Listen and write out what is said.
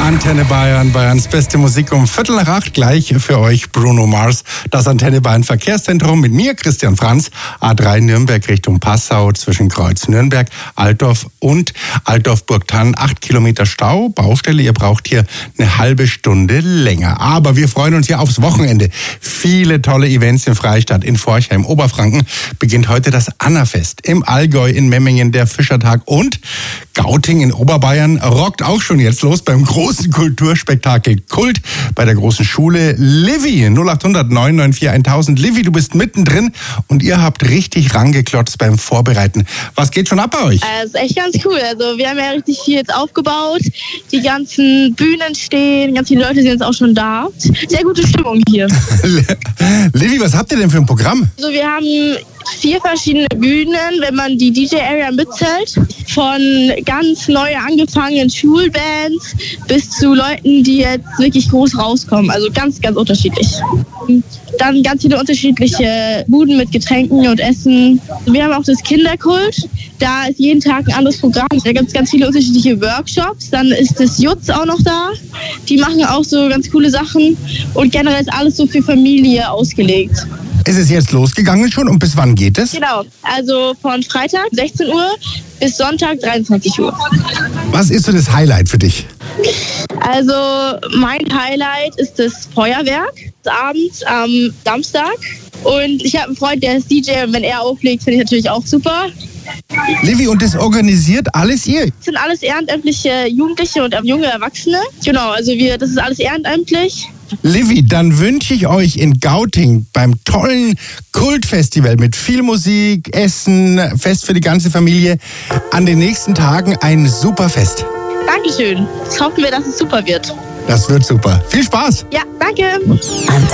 Antenne Bayern, Bayerns beste Musik um 7:45 gleich für euch Bruno Mars. Das Antenne Bayern Verkehrszentrum mit mir, Christian Franz. A3 Nürnberg Richtung Passau zwischen Kreuz Nürnberg, Altdorf und Altdorf-Burgthann. 8 Kilometer Stau, Baustelle. Ihr braucht hier eine halbe Stunde länger. Aber wir freuen uns hier aufs Wochenende. Viele tolle Events im Freistaat. In Forchheim, Oberfranken beginnt heute das Annafest. Im Allgäu, in Memmingen der Fischertag und Gauting in Oberbayern rockt auch schon jetzt los beim großen Kulturspektakel Kult bei der großen Schule Livy. 0800 994 1000. Livy, du bist mittendrin und ihr habt richtig rangeklotzt beim Vorbereiten. Was geht schon ab bei euch? Das ist echt ganz cool. Also wir haben ja richtig viel jetzt aufgebaut. Die ganzen Bühnen stehen, ganz viele Leute sind jetzt auch schon da. Sehr gute Stimmung hier. Livy, was habt ihr denn für ein Programm? Also wir haben 4 verschiedene Bühnen, wenn man die DJ-Area mitzählt. Von ganz neu angefangenen Schulbands bis zu Leuten, die jetzt wirklich groß rauskommen. Also ganz, ganz unterschiedlich. Dann ganz viele unterschiedliche Buden mit Getränken und Essen. Wir haben auch das Kinderkult. Da ist jeden Tag ein anderes Programm. Da gibt es ganz viele unterschiedliche Workshops. Dann ist das Jutz auch noch da. Die machen auch so ganz coole Sachen. Und generell ist alles so für Familie ausgelegt. Ist es jetzt losgegangen schon und bis wann geht es? Genau, also von Freitag 16 Uhr bis Sonntag 23 Uhr. Was ist so das Highlight für dich? Also mein Highlight ist das Feuerwerk, abends am Samstag. Und ich habe einen Freund, der ist DJ und wenn er auflegt, finde ich natürlich auch super. Livy, und das organisiert alles ihr? Das sind alles ehrenamtliche Jugendliche und junge Erwachsene. Genau, also das ist alles ehrenamtlich. Livy, dann wünsche ich euch in Gauting beim tollen Kultfestival mit viel Musik, Essen, Fest für die ganze Familie an den nächsten Tagen ein super Fest. Dankeschön. Jetzt hoffen wir, dass es super wird. Das wird super. Viel Spaß. Ja, danke.